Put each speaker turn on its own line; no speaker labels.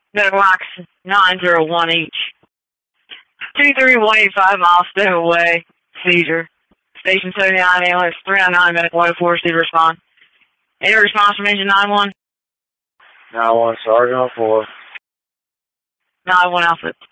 Medical box 901 each. 23185 miles, Stowaway, seizure. Station 79, ALS 399, medical 104, receive respond. Any response from engine 91?
91, Sergeant 04.
91 Alpha.